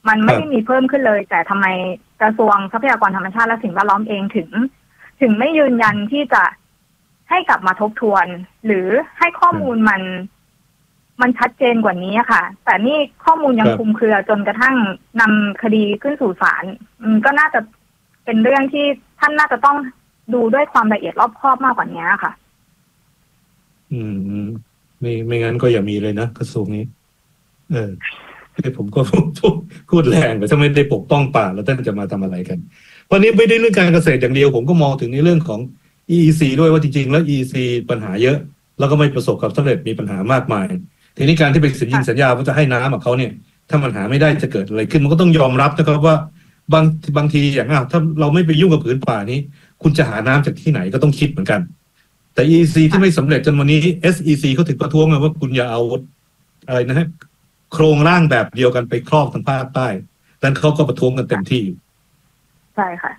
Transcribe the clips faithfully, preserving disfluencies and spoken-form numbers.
มันไม่ได้มีเพิ่มขึ้นเลยแต่ทำไมกระทรวงทรัพยากรธรรมชาติและสิ่งแวดล้อมเองถึงถึงไม่ยืนยันที่จะให้กลับมาทบทวนหรือให้ข้อมูลมันมันชัดเจนกว่านี้ค่ะแต่นี่ข้อมูลยังคลุมเครือจนกระทั่งนำคดีขึ้นสู่ศาลก็น่าจะเป็นเรื่องที่ท่านน่าจะต้องดูด้วยความละเอียดรอบคอบมากกว่านี้ค่ะอืมไม่ไม่งั้นก็อย่ามีเลยนะกระทรวงนี้เออผมก็พูดพูดแรงแต่ถ้าไม่ได้ปกป้องป่าแล้วท่านจะมาทำอะไรกันวันนี้ไม่ได้เรื่องการเกษตรอย่างเดียวผมก็มองถึงในเรื่องของ อี อี ซี ด้วยว่าจริงๆแล้ว อี อี ซี ปัญหาเยอะแล้วก็ไม่ประสบความสำเร็จมีปัญหามากมายทีนี้การที่ไปสัญญิงสัญญาว่าจะให้น้ำกับเขาเนี่ยถ้ามันหาไม่ได้จะเกิดอะไรขึ้นมันก็ต้องยอมรับนะครับว่าบางบางทีอย่างอ้าวถ้าเราไม่ไปยุ่งกับผืนป่านี้คุณจะหาน้ำจากที่ไหนก็ต้องคิดเหมือนกันแต่ อี อี ซี ที่ไม่สำเร็จจนวันนี้ เอส อี ซี เขาถึงประท้วงกันว่าคุณอย่าเอาอะไรนะฮะโครงร่างแบบเดียวกันไปครอบทางภาคใต้ดังนั้นเขาก็ประท้วงกันเต็มที่ใช่ค่ะ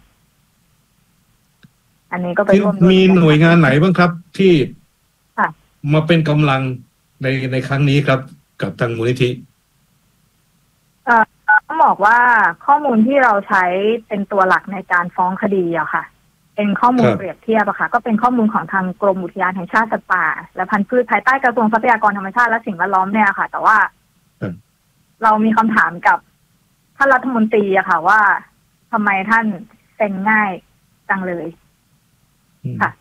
อันนี้ก็ไปร่วมมีหน่วยงานไหนบ้างครับที่มาเป็นกำลังในในครั้งนี้ครับกับทางมูลนิธิเอ่อต้องบอกว่าข้อมูลที่เราใช้เป็นตัวหลักในการฟ้องคดีอะค่ะเป็นข้อมูลเปรียบเทียบอะค่ะก็เป็นข้อมูลของทางกรมอุทยานแห่งชาติสัตว์ป่าและพันธุ์พืชภายใต้กระทรวงทรัพยากรธรรมชาติและสิ่งแวดล้อมเนี่ยค่ะแต่ว่าเรามีคำถามกับท่านรัฐมนตรีอะค่ะว่าทำไมท่านเซ็นง่ายจังเลยค่ะ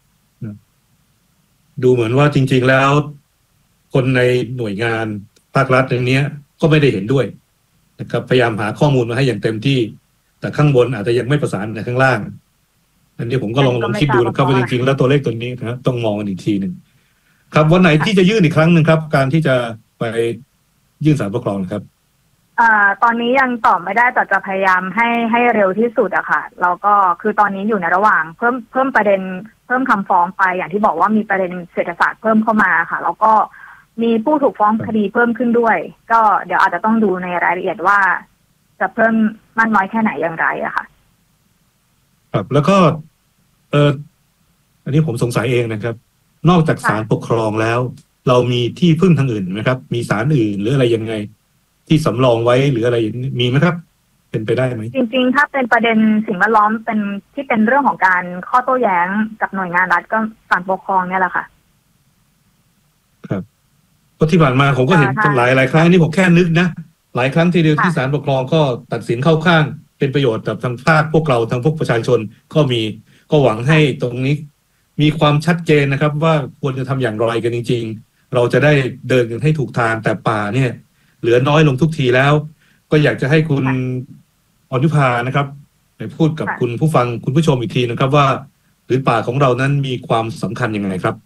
ดูเหมือนว่าจริงๆแล้วคนในหน่วยงานภาครัฐในนี้ก็ไม่ได้เห็นด้วยนะครับพยายามหาข้อมูลมาให้อย่างเต็มที่แต่ข้างบนอาจจะยังไม่ประสานในข้างล่างอันนี้ผมก็ลองลองคิดดูนะครับว่าจริงๆแล้วตัวเลขตัวนี้นะต้องมองกันอีกทีหนึ่งครับวันไหนที่จะยื่นอีกครั้งหนึ่งครับการที่จะไปยื่นศาลปกครองครับอ่าตอนนี้ยังตอบไม่ได้แต่จะพยายามให้ให้เร็วที่สุดอะค่ะแล้วก็คือตอนนี้อยู่ในระหว่างเพิ่มเพิ่มประเด็นเพิ่มคำฟ้องไปอย่างที่บอกว่ามีประเด็นเศรษฐศาสตร์เพิ่มเข้ามาค่ะแล้วก็มีผู้ถูกฟ้องคดีเพิ่มขึ้นด้วยก็เดี๋ยวอาจจะต้องดูในรายละเอียดว่าจะเพิ่มมากน้อยแค่ไหนอย่างไรอะค่ะครับแล้วก็เอออันนี้ผมสงสัยเองนะครับนอกจากศาลปกครองแล้วเรามีที่พึ่งทางอื่นไหมครับมีศาลอื่นหรืออะไรยังไงที่สำรองไว้หรืออะไรมีไหมครับเป็นไปได้ไหมจริงๆถ้าเป็นประเด็นสิ่งแวดล้อมเป็นที่เป็นเรื่องของการข้อโต้แย้งกับหน่วยงานรัฐก็ศาลปกครองเนี่ยแหละค่ะครับเพราะที่ผ่านมาผมก็เห็นหลายหลายครั้งนี่ผมแค่นึกนะหลายครั้งทีเดียวที่ศาลปกครองก็ตัดสินเข้าข้างเป็นประโยชน์กับทางภาคพวกเราทางพวกประชาชนก็มีก็หวังให้ตรงนี้มีความชัดเจนนะครับว่าควรจะทำอย่างไรกันจริงๆเราจะได้เดินกันให้ถูกทางแต่ป่าเนี่ยเหลือน้อยลงทุกทีแล้วก็อยากจะให้คุณอนุภานะครับไปพูดกับคุณผู้ฟังคุณผู้ชมอีกทีนะครับว่าผืนป่าของเรานั้นมีความสำคัญยังไงครับ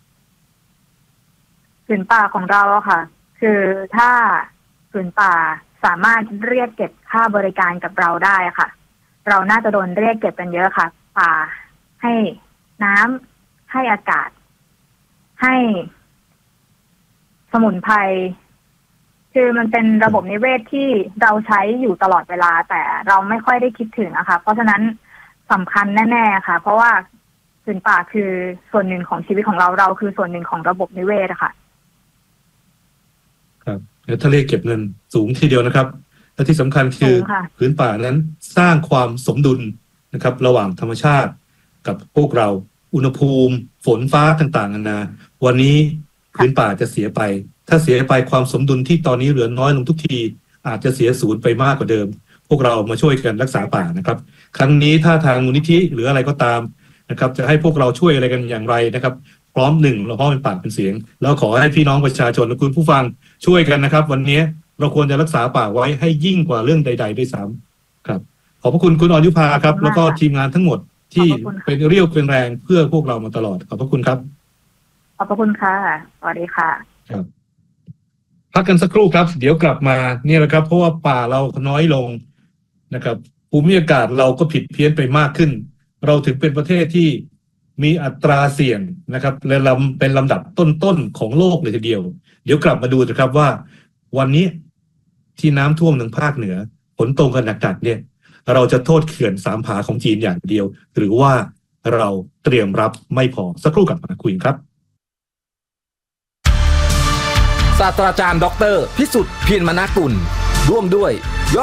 ผืนป่าของเราค่ะคือถ้าผืนป่าสามารถเรียกเก็บค่าบริการกับเราได้ค่ะเราน่าจะโดนเรียกเก็บกันเยอะค่ะป่าให้น้ำให้อากาศให้สมุนไพรคือมันเป็นระบบนิเวศที่เราใช้อยู่ตลอดเวลาแต่เราไม่ค่อยได้คิดถึงนะคะเพราะฉะนั้นสำคัญแน่ๆค่ะเพราะว่าผืนป่าคือส่วนหนึ่งของชีวิตของเราเราคือส่วนหนึ่งของระบบนิเวศค่ะครับแล้วทะเลเก็บเงินสูงทีเดียวนะครับและที่สำคัญคือผืนป่านั้นสร้างความสมดุลนะครับระหว่างธรรมชาติกับพวกเราอุณหภูมิฝนฟ้าต่างๆนานาวันนี้ผืนป่าจะเสียไปถ้าเสียไปความสมดุลที่ตอนนี้เหลือน้อยลงทุกทีอาจจะเสียศูนย์ไปมากกว่าเดิมพวกเรามาช่วยกันรักษาป่านะครับครั้งนี้ถ้าทางมูลนิธิหรืออะไรก็ตามนะครับจะให้พวกเราช่วยอะไรกันอย่างไรนะครับพร้อมหนึ่งเราพร้อมเป็นปากเป็นเสียงแล้วขอให้พี่น้องประชาชนและคุณผู้ฟังช่วยกันนะครับวันนี้เราควรจะรักษาป่าไว้ให้ยิ่งกว่าเรื่องใดๆด้วยซ้ำครับขอบพระคุณคุณอรยุภาครับแล้วก็ทีมงานทั้งหมดที่เป็นเรี่ยวเป็นแรงเพื่อพวกเรามาตลอดขอบพระคุณครับขอบพระคุณค่ะสวัสดีค่ะครับพักกันสักครู่ครับเดี๋ยวกลับมาเนี่ยแหละครับเพราะว่าป่าเราน้อยลงนะครับภูมิอากาศเราก็ผิดเพี้ยนไปมากขึ้นเราถึงเป็นประเทศที่มีอัตราเสี่ยงนะครับและลำเป็นลำดับต้นๆของโลกเลยทีเดียวเดี๋ยวกลับมาดูนะครับว่าวันนี้ที่น้ำท่วมทางภาคเหนือฝนตกกันหนักๆเนี่ยเราจะโทษเขื่อนสามผาของจีนอย่างเดียวหรือว่าเราเตรียมรับไม่พอสักครู่กลับมาคุยครับศาสตราจารย์ด็อกเตอร์พิสุทธิ์เพียรมนากุลร่วมด้วย